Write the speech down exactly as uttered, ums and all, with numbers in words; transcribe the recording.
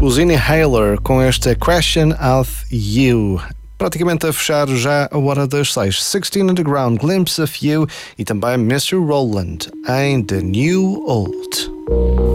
Os Inhaler com esta Question of You. Praticamente a fechar já a hora das seis. Sixteen Underground, Glimpse of You e também mister Roland em The New Old.